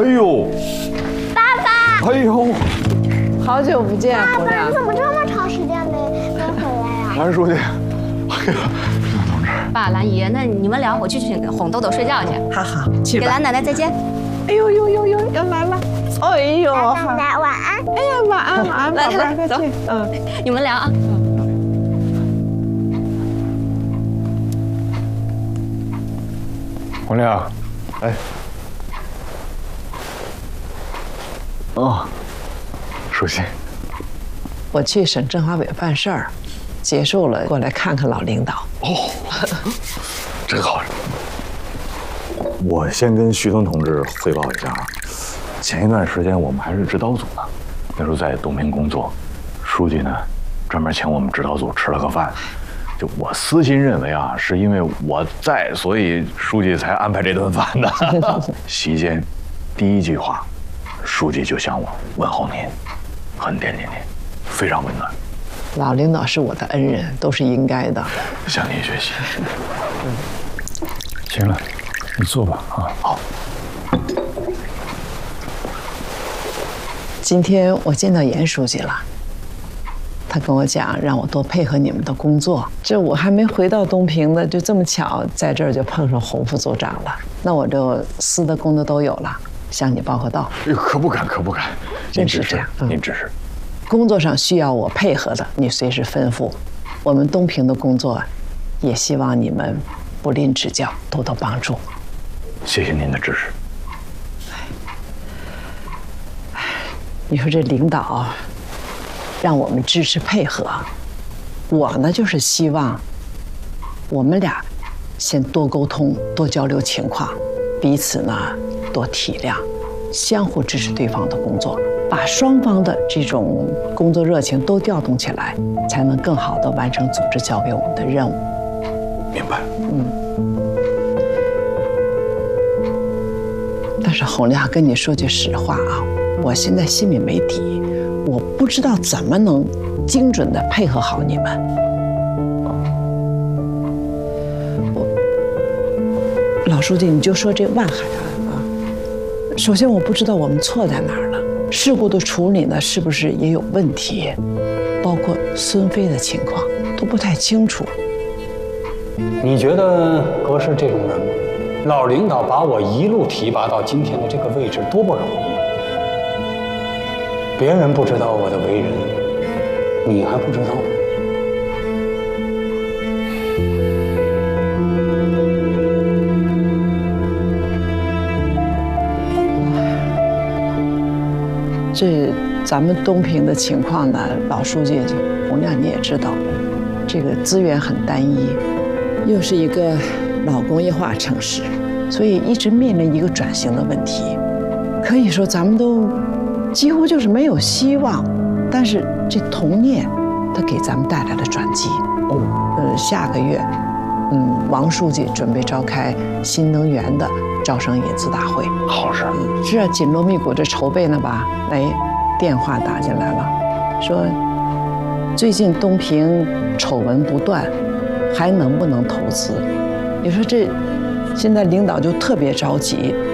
哎呦， 爸爸！ 哎呦， 好久不见， 爸爸， 红亮。 你怎么这么长时间没回来呀？ 兰书记，哎呀，同志， 爸，兰姨，那你们俩我去哄豆豆睡觉去。 好好，去吧。 给兰奶奶再见。 哎呦呦呦呦，要来了。哎呦， 奶奶晚安。 哎呀，晚安晚安，宝贝儿，快去。 你们聊啊。 洪亮，哎，哦，书记， 我去省政法委办事儿，结束了过来看看老领导。 哦，真好。我先跟徐东同志汇报一下啊，前一段时间我们还是指导组呢，那时候在东平工作，书记呢专门请我们指导组吃了个饭。就我私心认为啊，是因为我在，所以书记才安排这顿饭的。席间，第一句话，书记就向我问候您，很惦记您，非常温暖。 老领导是我的恩人，都是应该的。 向您学习。 行了，你坐吧啊。 好。 今天我见到严书记了。他跟我讲，让我多配合你们的工作。这我还没回到东平呢，就这么巧，在这儿就碰上洪副组长了。那我这私的公的都有了，向你报个到。 哎呦，可不敢，可不敢。 真是这样， 您指示。 工作上需要我配合的，你随时吩咐。我们东平的工作，也希望你们不吝指教，多多帮助。 谢谢您的支持。 你说这领导让我们支持配合，我呢就是希望我们俩先多沟通、多交流情况，彼此呢多体谅，相互支持对方的工作，把双方的这种工作热情都调动起来，才能更好地完成组织交给我们的任务。 明白。 但是洪亮，跟你说句实话啊，我现在心里没底，我不知道怎么能精准地配合好你们。老书记，你就说这万海案啊，首先我不知道我们错在哪儿了，事故的处理呢是不是也有问题，包括孙飞的情况都不太清楚。 你觉得哥是这种人吗？老领导把我一路提拔到今天的这个位置，多不容易。别人不知道我的为人，你还不知道吗？ 这咱们东平的情况呢，老书记洪亮你也知道，这个资源很单一，又是一个老工业化城市，所以一直面临一个转型的问题。可以说咱们都几乎就是没有希望，但是这同念，它给咱们带来了转机。下个月，王书记准备召开新能源的招商引资大会。 好事。 是啊，紧锣密鼓这筹备呢吧？哎，电话打进来了，说最近东平丑闻不断，还能不能投资？你说这现在领导就特别着急，